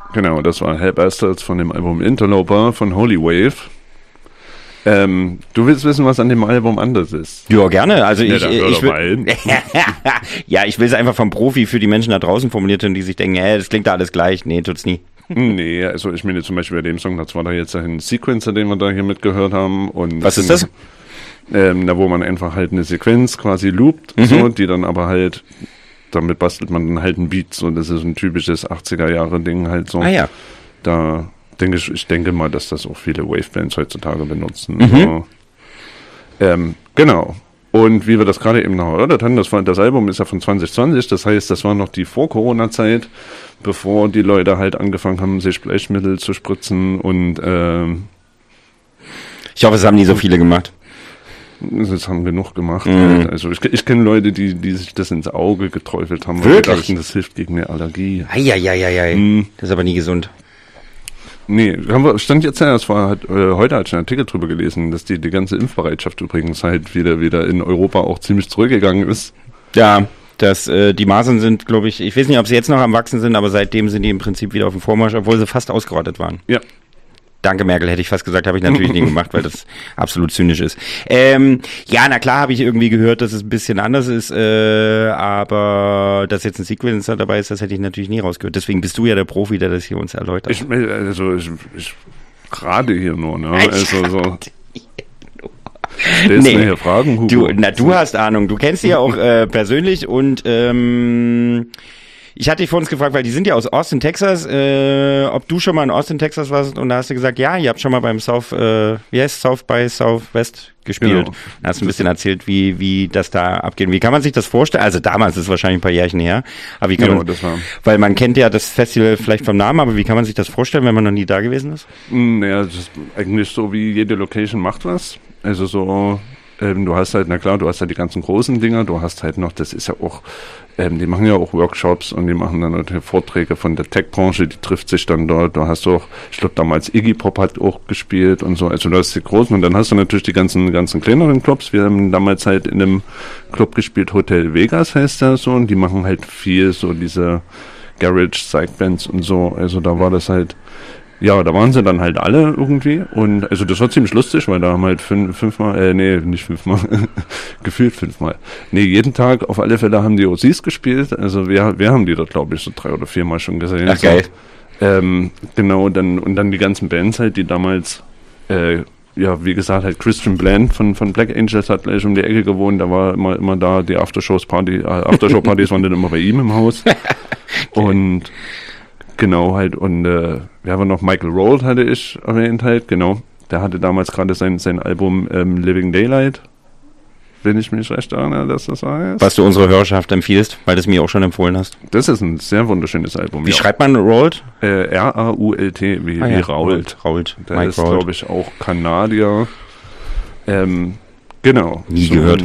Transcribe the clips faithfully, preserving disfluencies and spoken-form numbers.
Genau, das war Hell Bastards von dem Album Interloper von Holy Wave. Ähm, du willst wissen, was an dem Album anders ist? Ja, gerne. Also ja, ich, ich will, ja, ich will es einfach vom Profi für die Menschen da draußen formuliert und die sich denken, hey, das klingt da alles gleich. Nee, tut's nie. Nee, also ich meine zum Beispiel bei dem Song, das war da jetzt ein Sequencer, den wir da hier mitgehört haben. Und was ist das? Ähm, da wo man einfach halt eine Sequenz quasi loopt, mhm. so, die dann aber halt, damit bastelt man dann halt ein Beat, so, das ist ein typisches achtziger-Jahre-Ding halt so. Ah ja. Da denke ich, ich denke mal, dass das auch viele Wavebands heutzutage benutzen. Mhm. So. Ähm, genau. Und wie wir das gerade eben noch erörtert haben, das, war, das Album ist ja von zwanzig zwanzig, das heißt, das war noch die Vor-Corona-Zeit, bevor die Leute halt angefangen haben, sich Bleichmittel zu spritzen und ähm, ich hoffe, es haben nie so viele gemacht. Das haben genug gemacht. Mhm. Halt. Also ich, ich kenne Leute, die, die sich das ins Auge geträufelt haben. Wirklich? Und dachten, das hilft gegen eine Allergie. Eieieiei. Mhm. Das ist aber nie gesund. Nee, haben wir, stand jetzt ja, das war halt, äh, heute hatte ich einen Artikel drüber gelesen, dass die, die ganze Impfbereitschaft übrigens halt wieder, wieder in Europa auch ziemlich zurückgegangen ist. Ja, das, äh, die Masern sind, glaube ich, ich weiß nicht, ob sie jetzt noch am Wachsen sind, aber seitdem sind die im Prinzip wieder auf dem Vormarsch, obwohl sie fast ausgerottet waren. Ja. Danke, Merkel, hätte ich fast gesagt, habe ich natürlich nie gemacht, weil das absolut zynisch ist. Ähm, ja, na klar habe ich irgendwie gehört, dass es ein bisschen anders ist, äh, aber dass jetzt ein Sequencer dabei ist, das hätte ich natürlich nie rausgehört. Deswegen bist du ja der Profi, der das hier uns erläutert. Ich, also, ich, ich gerade hier nur, ne? Also, so. Stellst nee. mir hier Fragen, Hugo? Du, na, du hast Ahnung, du kennst die ja auch äh, persönlich und ähm, ich hatte dich vor uns gefragt, weil die sind ja aus Austin, Texas, äh, ob du schon mal in Austin, Texas warst und da hast du gesagt, ja, ihr habt schon mal beim South, äh, wie heißt South by Southwest gespielt. Genau. Da hast du ein bisschen erzählt, wie wie das da abgeht. Wie kann man sich das vorstellen? Also damals ist es wahrscheinlich ein paar Jährchen her, aber wie kann ja, man, das war. weil man kennt ja das Festival vielleicht vom Namen, aber wie kann man sich das vorstellen, wenn man noch nie da gewesen ist? Naja, das ist eigentlich so, wie jede Location macht was. Also so, ähm, du hast halt, na klar, du hast halt die ganzen großen Dinger, du hast halt noch, das ist ja auch, ähm, die machen ja auch Workshops und die machen dann natürlich Vorträge von der Tech-Branche, die trifft sich dann dort, du hast auch, ich glaube damals Iggy Pop hat auch gespielt und so, also du hast die großen und dann hast du natürlich die ganzen, ganzen kleineren Clubs, wir haben damals halt in einem Club gespielt, Hotel Vegas heißt das so, und die machen halt viel so diese Garage-Side-Bands und so, also da war das halt, ja, da waren sie dann halt alle irgendwie und also das war ziemlich lustig, weil da haben halt fünf, fünfmal, äh, nee, nicht fünfmal, gefühlt fünfmal. Nee, jeden Tag auf alle Fälle haben die O Cs gespielt, also wir, wir haben die dort, glaube ich, so drei oder viermal schon gesehen. Ach, geil. So. Ähm, genau, dann und dann die ganzen Bands halt, die damals, äh, ja, wie gesagt, halt Christian Bland von, von Black Angels hat gleich um die Ecke gewohnt, da war immer, immer da, die Aftershows-Party, äh, Aftershow-Partys waren dann immer bei ihm im Haus. Okay. Und genau, halt, und äh, wir haben noch Michael Rold, hatte ich erwähnt halt, genau. Der hatte damals gerade sein, sein Album ähm, Living Daylight, wenn ich mich recht erinnere, dass das heißt. Was du unserer Hörerschaft empfiehlst, weil du es mir auch schon empfohlen hast. Das ist ein sehr wunderschönes Album. Wie ja. schreibt man Rold? Äh, R A U L T, wie, ah, wie ja. Rault. Rault. Der Mike ist, glaube ich, auch Kanadier. Ähm, genau. Nie so, gehört.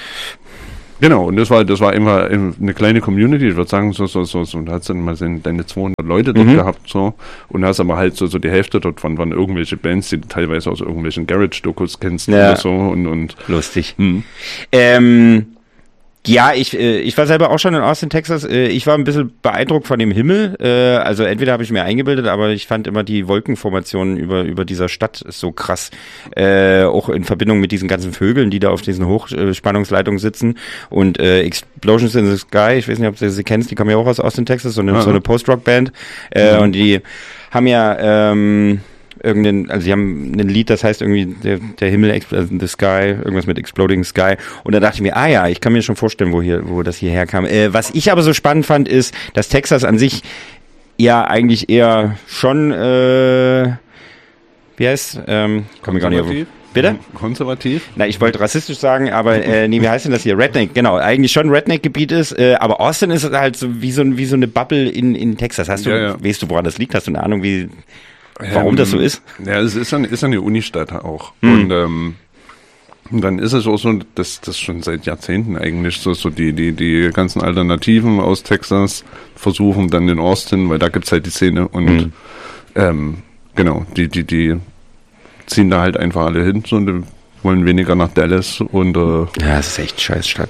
Genau, und das war, das war immer eine kleine Community, ich würde sagen, so, so, so, so, da hast du dann mal deine zweihundert Leute dort mhm. gehabt, so, und hast aber halt so, so die Hälfte dort von, von irgendwelche Bands, die du teilweise aus irgendwelchen Garage-Dokus kennst, ja. Oder so, und, und. Lustig. Hm. Ähm, Ja, ich äh, ich war selber auch schon in Austin, Texas. Äh, ich war ein bisschen beeindruckt von dem Himmel. Äh, also entweder habe ich mir eingebildet, aber ich fand immer die Wolkenformationen über über dieser Stadt so krass. Äh, auch in Verbindung mit diesen ganzen Vögeln, die da auf diesen Hochspannungsleitungen sitzen. Und äh, Explosions in the Sky, ich weiß nicht, ob du sie kennst, die kommen ja auch aus Austin, Texas, so eine, ja. so eine Post-Rock-Band. Äh, mhm. Und die haben ja... Ähm, irgendein, also sie haben ein Lied, das heißt irgendwie der, der Himmel, also the Sky, irgendwas mit Exploding Sky. Und da dachte ich mir, ah ja, ich kann mir schon vorstellen, wo hier, wo das hierher kam. Äh, was ich aber so spannend fand, ist, dass Texas an sich ja eigentlich eher schon, äh, wie heißt, ähm, komme ich gar nicht auf. Bitte? Konservativ? Na, ich wollte rassistisch sagen, aber äh, nee, wie heißt denn das hier? Redneck, genau. Eigentlich schon Redneck-Gebiet ist, äh, aber Austin ist halt so wie so, wie so eine Bubble in, in Texas. Hast du, ja, ja. weißt du, woran das liegt? Hast du eine Ahnung, wie... Warum ähm, das so ist? Ja, es ist eine, ist eine Unistadt auch. Hm. Und ähm, dann ist es auch so, dass das schon seit Jahrzehnten eigentlich so, so die, die, die ganzen Alternativen aus Texas versuchen dann in Austin, weil da gibt's halt die Szene und hm. ähm, genau, die, die, die ziehen da halt einfach alle hin und wollen weniger nach Dallas und äh, ja, es ist echt scheiß Stadt.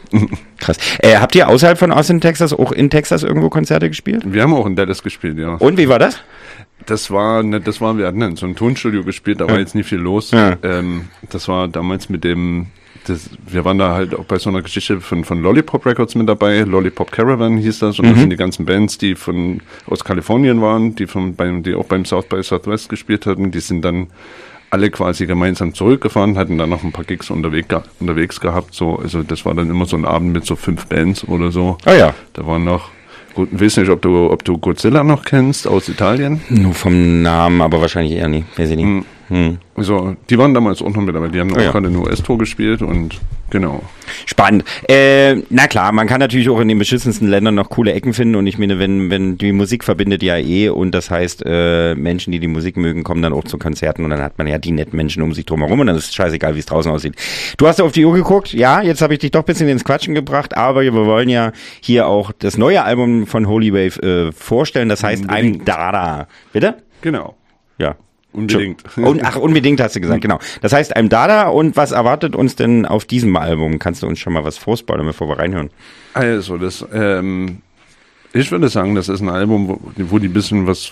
Krass. Äh, habt ihr außerhalb von Austin, Texas auch in Texas irgendwo Konzerte gespielt? Wir haben auch in Dallas gespielt, ja. Und wie war das? Das war, ne, das war, wir hatten in so einem Tonstudio gespielt, da ja. war jetzt nicht viel los. Ja. Ähm, das war damals mit dem, das, wir waren da halt auch bei so einer Geschichte von, von Lollipop Records mit dabei, Lollipop Caravan hieß das, und mhm. das sind die ganzen Bands, die von, aus Kalifornien waren, die von, beim, die auch beim South by Southwest gespielt hatten, die sind dann alle quasi gemeinsam zurückgefahren, hatten dann noch ein paar Gigs unterwegs, unterwegs gehabt, so, also das war dann immer so ein Abend mit so fünf Bands oder so. Ah ja. Da waren noch, gut, ich weiß nicht, ob du, ob du Godzilla noch kennst aus Italien. Nur vom Namen, aber wahrscheinlich eher nicht, weiß ich nicht. Hm. Hm. Also, die waren damals auch noch mit dabei, die haben oh, auch ja. gerade eine U S-Tour gespielt und genau. Spannend. Äh, na klar, man kann natürlich auch in den beschissensten Ländern noch coole Ecken finden und ich meine, wenn, wenn die Musik verbindet ja eh und das heißt, äh, Menschen, die die Musik mögen, kommen dann auch zu Konzerten und dann hat man ja die netten Menschen um sich drum herum und dann ist es scheißegal, wie es draußen aussieht. Du hast auf die Uhr geguckt, ja, jetzt habe ich dich doch ein bisschen ins Quatschen gebracht, aber wir wollen ja hier auch das neue Album von Holy Wave äh, vorstellen, das heißt I'm Dada. Bitte? Genau. Ja. Unbedingt. Und, ach, unbedingt hast du gesagt, genau. Das heißt, I'm Dada, und was erwartet uns denn auf diesem Album? Kannst du uns schon mal was vorspoilern, bevor wir reinhören? Also, das, ähm, ich würde sagen, das ist ein Album, wo, wo die bisschen was,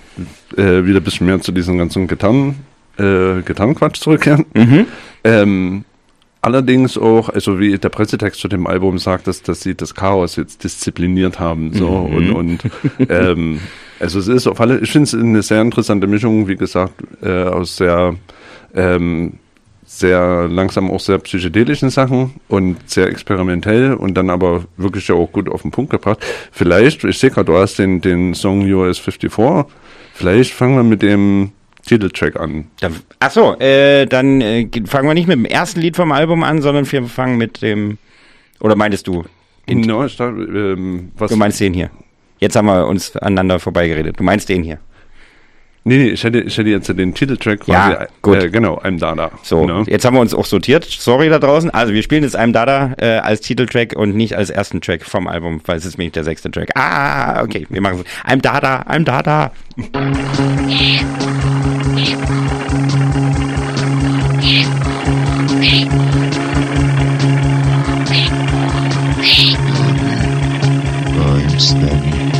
äh, wieder ein bisschen mehr zu diesem ganzen Gitarren, äh, Gitarrenquatsch zurückkehren. Mhm. Ähm, allerdings auch, also wie der Pressetext zu dem Album sagt, dass, dass sie das Chaos jetzt diszipliniert haben, so, mhm. und, und, ähm, also es ist auf alle, ich finde es eine sehr interessante Mischung, wie gesagt, äh, aus sehr, ähm, sehr langsam auch sehr psychedelischen Sachen und sehr experimentell und dann aber wirklich ja auch gut auf den Punkt gebracht. Vielleicht, ich sehe gerade, du hast den, den Song U S fünfundfünfzig, vielleicht fangen wir mit dem Titeltrack an. Ach so, äh, dann äh, fangen wir nicht mit dem ersten Lied vom Album an, sondern wir fangen mit dem, oder meintest du? Den, no, ich dachte, ähm, was? Du meinst den hier. Jetzt haben wir uns aneinander vorbeigeredet. Du meinst den hier. Nee, nee, ich hätte, ich hätte jetzt den Titeltrack quasi, ja, gut. Äh, genau, I'm Dada. So, ne? Jetzt haben wir uns auch sortiert. Sorry da draußen. Also wir spielen jetzt I'm Dada äh, als Titeltrack und nicht als ersten Track vom Album, weil es ist nämlich der sechste Track. Ah, okay, wir machen es. I'm Dada, I'm Dada.